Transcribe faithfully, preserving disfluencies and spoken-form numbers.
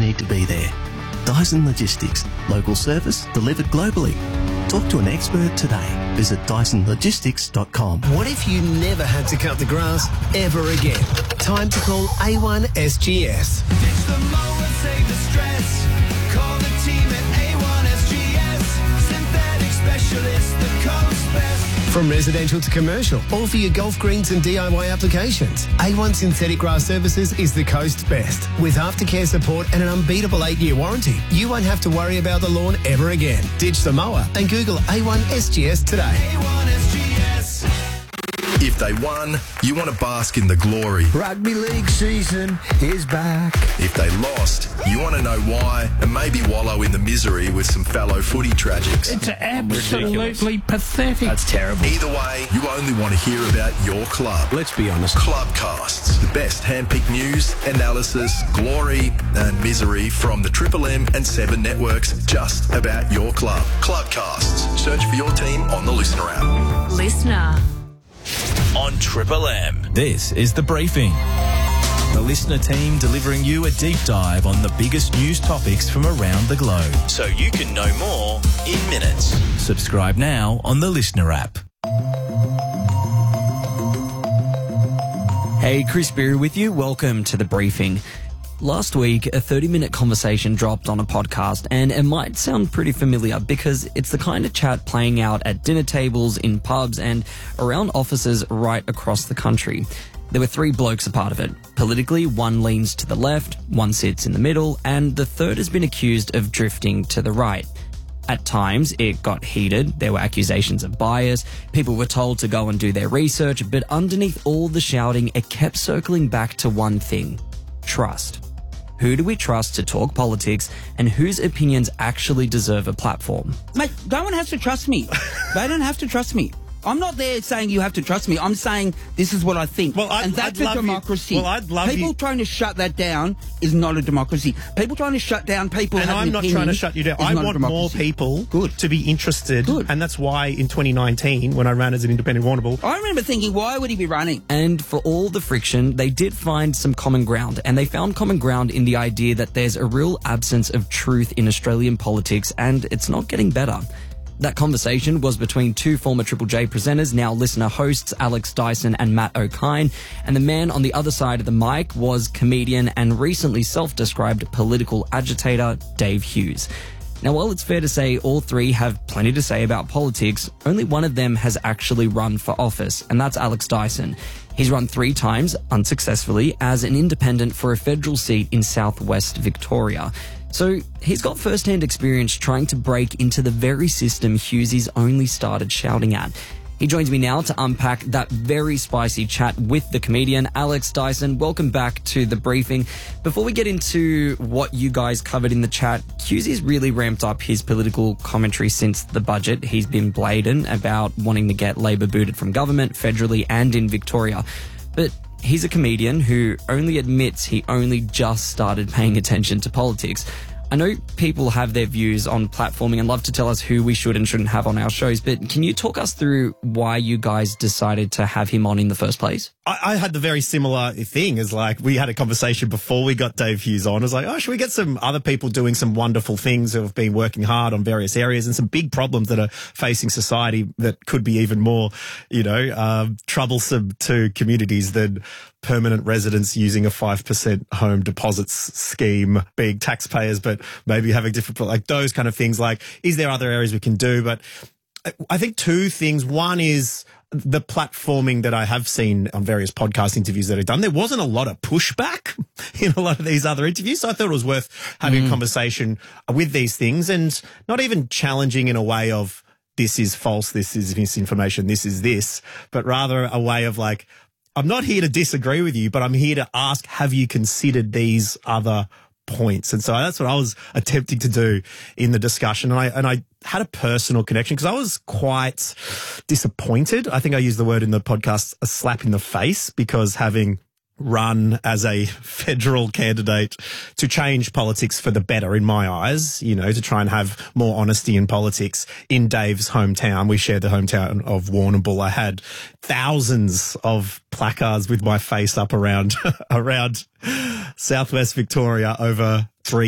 need to be there. Dyson Logistics. Local service delivered globally. Talk to an expert today. Visit dyson logistics dot com. What if you never had to cut the grass ever again? Time to call A one S G S. Ditch the mower, save the stress. Call the team at A one S G S. Synthetic specialist, the coast best. From residential to commercial, all for your golf greens and D I Y applications. A one Synthetic Grass Services is the coast's best. With aftercare support and an unbeatable eight-year warranty, you won't have to worry about the lawn ever again. Ditch the mower and Google A one S G S today. A one S G S. If they won, you want to bask in the glory. Rugby league season is back. If they lost, you want to know why and maybe wallow in the misery with some fellow footy tragics. It's absolutely pathetic. That's terrible. Either way, you only want to hear about your club. Let's be honest. Clubcasts, the best handpicked news, analysis, glory and misery from the Triple M and Seven networks just about your club. Clubcasts. Search for your team on the Listener app. Listener. On Triple M. This is The Briefing. The Listener team delivering you a deep dive on the biggest news topics from around the globe. So you can know more in minutes. Subscribe now on the Listener app. Hey, Chris Beery with you. Welcome to The Briefing. Last week, a thirty-minute conversation dropped on a podcast, and it might sound pretty familiar because it's the kind of chat playing out at dinner tables, in pubs, and around offices right across the country. There were three blokes a part of it. Politically, one leans to the left, one sits in the middle, and the third has been accused of drifting to the right. At times, it got heated. There were accusations of bias. People were told to go and do their research, but underneath all the shouting, it kept circling back to one thing: trust. Who do we trust to talk politics, and whose opinions actually deserve a platform? Mate, no one has to trust me. They don't have to trust me. I'm not there saying you have to trust me. I'm saying this is what I think. Well, I'd, and that's I'd a love democracy. You. Well, I'd love People you. trying to shut that down is not a democracy. People trying to shut down people And I'm not trying to shut you down. I want more people Good. to be interested. Good. And that's why in twenty nineteen, when I ran as an independent Warrnambool, I remember thinking, why would he be running? And for all the friction, they did find some common ground. And they found common ground in the idea that there's a real absence of truth in Australian politics, and it's not getting better. That conversation was between two former Triple J presenters, now Listener hosts Alex Dyson and Matt O'Kine, and the man on the other side of the mic was comedian and recently self-described political agitator Dave Hughes. Now, while it's fair to say all three have plenty to say about politics, only one of them has actually run for office, and that's Alex Dyson. He's run three times, unsuccessfully, as an independent for a federal seat in southwest Victoria. So he's got first-hand experience trying to break into the very system Hughesy's only started shouting at. He joins me now to unpack that very spicy chat with the comedian, Alex Dyson. Welcome back to The Briefing. Before we get into what you guys covered in the chat, Hughesy's really ramped up his political commentary since the budget. He's been blatant about wanting to get Labor booted from government, federally and in Victoria. But he's a comedian who only admits he only just started paying attention to politics. I know people have their views on platforming and love to tell us who we should and shouldn't have on our shows, but can you talk us through why you guys decided to have him on in the first place? I, I had the very similar thing as like, we had a conversation before we got Dave Hughes on. I was like, oh, should we get some other people doing some wonderful things who have been working hard on various areas and some big problems that are facing society that could be even more, you know, um, troublesome to communities than permanent residents using a five percent home deposits scheme, being taxpayers, but maybe having different, like those kind of things. Like, is there other areas we can do? But I think two things. One is the platforming that I have seen on various podcast interviews that I've done. There wasn't a lot of pushback in a lot of these other interviews. So I thought it was worth having mm. a conversation with these things and not even challenging in a way of this is false, this is misinformation, this is this, but rather a way of like, I'm not here to disagree with you, but I'm here to ask, have you considered these other points? And so that's what I was attempting to do in the discussion. And I, and I had a personal connection because I was quite disappointed. I think I used the word in the podcast, a slap in the face, because having run as a federal candidate to change politics for the better in my eyes, you know, to try and have more honesty in politics in Dave's hometown. We share the hometown of Warrnambool. I had thousands of placards with my face up around, around Southwest Victoria over three